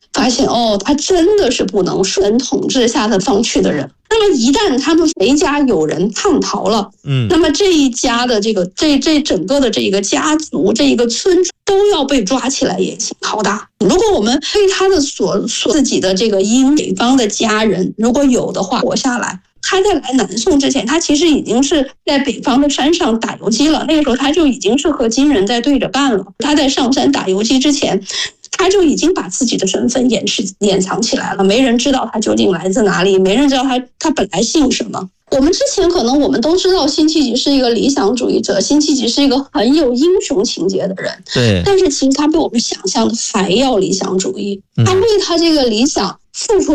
发现他真的是不能顺统治下的方去的人。那么一旦他们谁家有人叛逃了，那么这一家的这整个的这个家族，这一个村都要被抓起来严刑拷打。如果我们对他的自己的这个英北方的家人，如果有的话活下来，他在来南宋之前，他其实已经是在北方的山上打游击了。那个时候他就已经是和金人在对着干了。他在上山打游击之前，他就已经把自己的身份掩藏起来了，没人知道他究竟来自哪里，没人知道他本来姓什么。我们之前可能我们都知道辛弃疾是一个理想主义者，辛弃疾是一个很有英雄情节的人， 对， 但是其实他比我们想象的还要理想主义，他为他这个理想付出